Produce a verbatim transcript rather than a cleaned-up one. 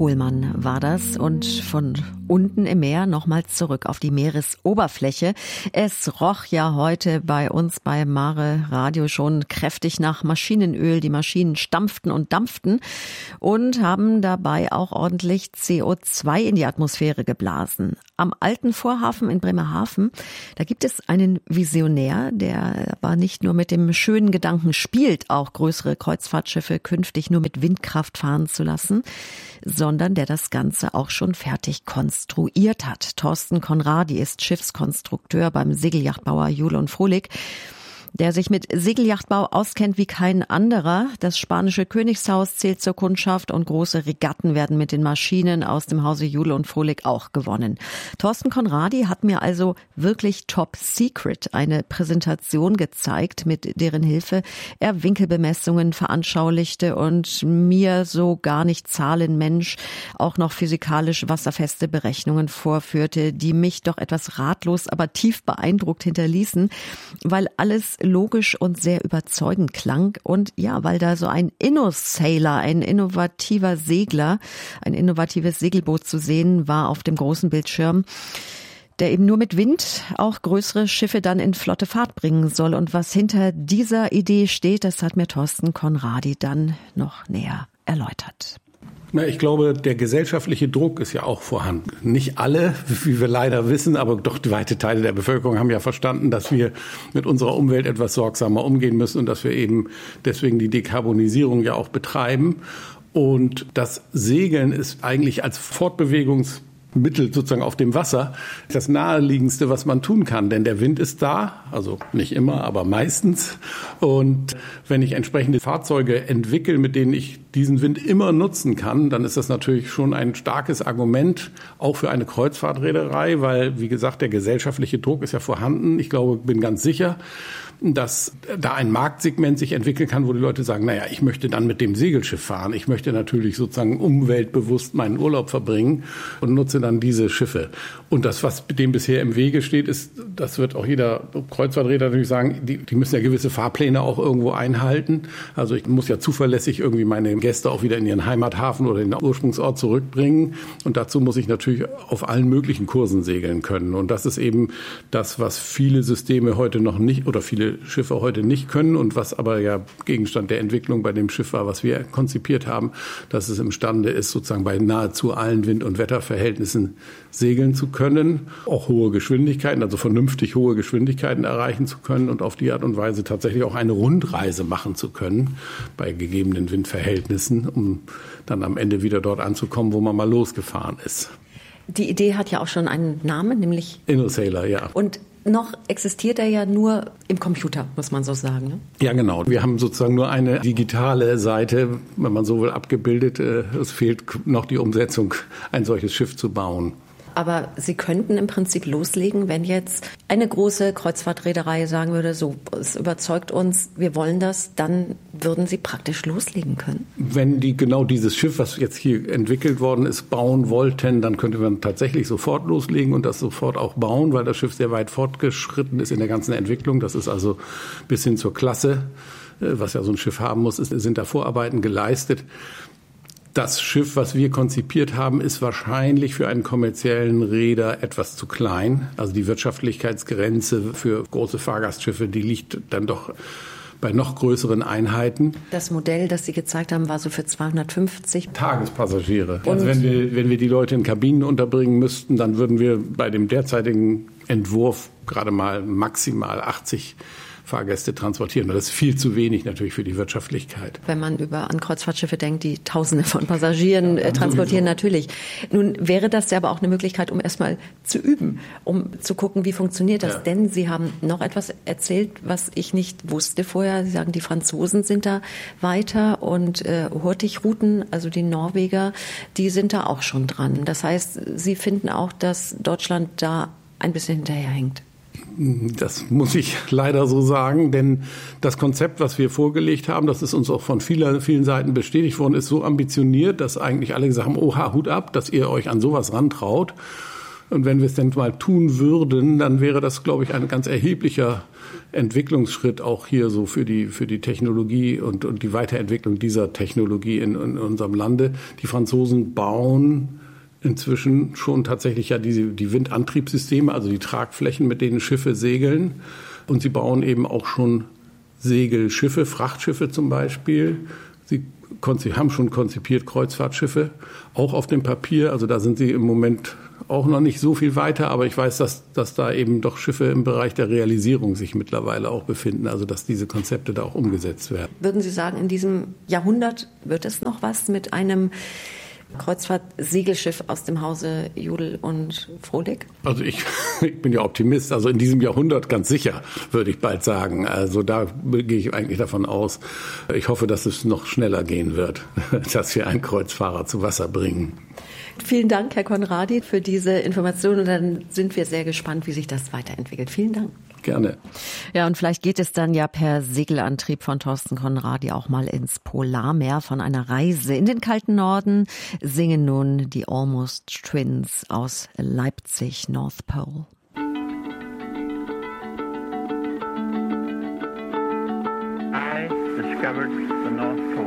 Pohlmann war das und von unten im Meer nochmals zurück auf die Meeresoberfläche. Es roch ja heute bei uns bei Mare Radio schon kräftig nach Maschinenöl. Die Maschinen stampften und dampften und haben dabei auch ordentlich C O zwei in die Atmosphäre geblasen. Am alten Vorhafen in Bremerhaven, da gibt es einen Visionär, der aber nicht nur mit dem schönen Gedanken spielt, auch größere Kreuzfahrtschiffe künftig nur mit Windkraft fahren zu lassen, sondern der das Ganze auch schon fertig konstruiert hat. Thorsten Conradi ist Schiffskonstrukteur beim Segelyachtbauer Juhl und Fröhlich, der sich mit Segelyachtbau auskennt wie kein anderer. Das spanische Königshaus zählt zur Kundschaft und große Regatten werden mit den Maschinen aus dem Hause Juhl und Fröhlich auch gewonnen. Thorsten Conradi hat mir also wirklich top secret eine Präsentation gezeigt, mit deren Hilfe er Winkelbemessungen veranschaulichte und mir, so gar nicht Zahlenmensch, auch noch physikalisch wasserfeste Berechnungen vorführte, die mich doch etwas ratlos, aber tief beeindruckt hinterließen, weil alles logisch und sehr überzeugend klang und ja, weil da so ein Inno-Sailor, ein innovativer Segler, ein innovatives Segelboot zu sehen war auf dem großen Bildschirm, der eben nur mit Wind auch größere Schiffe dann in flotte Fahrt bringen soll. Und was hinter dieser Idee steht, das hat mir Thorsten Conradi dann noch näher erläutert. Na, ich glaube, der gesellschaftliche Druck ist ja auch vorhanden. Nicht alle, wie wir leider wissen, aber doch die weite Teile der Bevölkerung haben ja verstanden, dass wir mit unserer Umwelt etwas sorgsamer umgehen müssen und dass wir eben deswegen die Dekarbonisierung ja auch betreiben. Und das Segeln ist eigentlich als Fortbewegungs Mittel sozusagen auf dem Wasser das naheliegendste, was man tun kann. Denn der Wind ist da, also nicht immer, aber meistens. Und wenn ich entsprechende Fahrzeuge entwickle, mit denen ich diesen Wind immer nutzen kann, dann ist das natürlich schon ein starkes Argument, auch für eine Kreuzfahrtreederei, weil, wie gesagt, der gesellschaftliche Druck ist ja vorhanden. Ich glaube, bin ganz sicher, dass da ein Marktsegment sich entwickeln kann, wo die Leute sagen, naja, ich möchte dann mit dem Segelschiff fahren. Ich möchte natürlich sozusagen umweltbewusst meinen Urlaub verbringen und nutze dann diese Schiffe. Und das, was dem bisher im Wege steht, ist, das wird auch jeder Kreuzfahrträder natürlich sagen, die, die müssen ja gewisse Fahrpläne auch irgendwo einhalten. Also ich muss ja zuverlässig irgendwie meine Gäste auch wieder in ihren Heimathafen oder in den Ursprungsort zurückbringen. Und dazu muss ich natürlich auf allen möglichen Kursen segeln können. Und das ist eben das, was viele Systeme heute noch nicht oder viele Schiffe heute nicht können und was aber ja Gegenstand der Entwicklung bei dem Schiff war, was wir konzipiert haben, dass es imstande ist, sozusagen bei nahezu allen Wind- und Wetterverhältnissen segeln zu können, auch hohe Geschwindigkeiten, also vernünftig hohe Geschwindigkeiten erreichen zu können und auf die Art und Weise tatsächlich auch eine Rundreise machen zu können bei gegebenen Windverhältnissen, um dann am Ende wieder dort anzukommen, wo man mal losgefahren ist. Die Idee hat ja auch schon einen Namen, nämlich Inno-Sailor, ja. Und noch existiert er ja nur im Computer, muss man so sagen. Ne? Ja, genau. Wir haben sozusagen nur eine digitale Seite, wenn man so will, abgebildet. Es fehlt noch die Umsetzung, ein solches Schiff zu bauen. Aber Sie könnten im Prinzip loslegen, wenn jetzt eine große Kreuzfahrtreederei sagen würde, so, es überzeugt uns, wir wollen das, dann würden Sie praktisch loslegen können? Wenn die genau dieses Schiff, was jetzt hier entwickelt worden ist, bauen wollten, dann könnte man tatsächlich sofort loslegen und das sofort auch bauen, weil das Schiff sehr weit fortgeschritten ist in der ganzen Entwicklung. Das ist also bis hin zur Klasse, was ja so ein Schiff haben muss, ist, sind da Vorarbeiten geleistet. Das Schiff, was wir konzipiert haben, ist wahrscheinlich für einen kommerziellen Reeder etwas zu klein. Also die Wirtschaftlichkeitsgrenze für große Fahrgastschiffe, die liegt dann doch bei noch größeren Einheiten. Das Modell, das Sie gezeigt haben, war so für zweihundertfünfzig Tagespassagiere. Und also wenn wir, wenn wir die Leute in Kabinen unterbringen müssten, dann würden wir bei dem derzeitigen Entwurf gerade mal maximal achtzig Fahrgäste transportieren. Das ist viel zu wenig natürlich für die Wirtschaftlichkeit. Wenn man über an Kreuzfahrtschiffe denkt, die Tausende von Passagieren ja, transportieren, sowieso. Natürlich. Nun wäre das ja aber auch eine Möglichkeit, um erstmal zu üben, um zu gucken, wie funktioniert das. Ja. Denn Sie haben noch etwas erzählt, was ich nicht wusste vorher. Sie sagen, die Franzosen sind da weiter und äh, Hurtigruten, also die Norweger, die sind da auch schon dran. Das heißt, Sie finden auch, dass Deutschland da ein bisschen hinterherhängt. Das muss ich leider so sagen, denn das Konzept, was wir vorgelegt haben, das ist uns auch von vielen, vielen Seiten bestätigt worden, ist so ambitioniert, dass eigentlich alle gesagt haben, oha, Hut ab, dass ihr euch an sowas rantraut. Und wenn wir es denn mal tun würden, dann wäre das, glaube ich, ein ganz erheblicher Entwicklungsschritt auch hier so für die, für die Technologie und, und die Weiterentwicklung dieser Technologie in, in unserem Lande. Die Franzosen bauen inzwischen schon tatsächlich ja diese, die Windantriebssysteme, also die Tragflächen, mit denen Schiffe segeln. Und sie bauen eben auch schon Segelschiffe, Frachtschiffe zum Beispiel. Sie haben schon konzipiert Kreuzfahrtschiffe, auch auf dem Papier. Also da sind sie im Moment auch noch nicht so viel weiter. Aber ich weiß, dass, dass da eben doch Schiffe im Bereich der Realisierung sich mittlerweile auch befinden. Also dass diese Konzepte da auch umgesetzt werden. Würden Sie sagen, in diesem Jahrhundert wird es noch was mit einem Kreuzfahrt-Segelschiff aus dem Hause Jodl und Frohlich? Also ich, ich bin ja Optimist. Also in diesem Jahrhundert ganz sicher, würde ich bald sagen. Also da gehe ich eigentlich davon aus. Ich hoffe, dass es noch schneller gehen wird, dass wir einen Kreuzfahrer zu Wasser bringen. Vielen Dank, Herr Conradi, für diese Informationen. Und dann sind wir sehr gespannt, wie sich das weiterentwickelt. Vielen Dank. Gerne. Ja, und vielleicht geht es dann ja per Segelantrieb von Thorsten Conradi auch mal ins Polarmeer. Von einer Reise in den kalten Norden singen nun die Almost Twins aus Leipzig, North Pole. I discovered the North Pole.